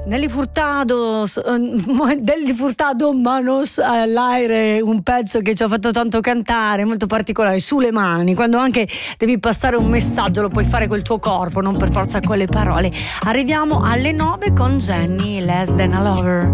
Nelly Furtado, Nelly Furtado Manos all'aire, un pezzo che ci ha fatto tanto cantare, molto particolare, sulle mani, quando anche devi passare un messaggio lo puoi fare col tuo corpo, non per forza con le parole. Arriviamo alle 9 con Jenny, Less Than a Lover.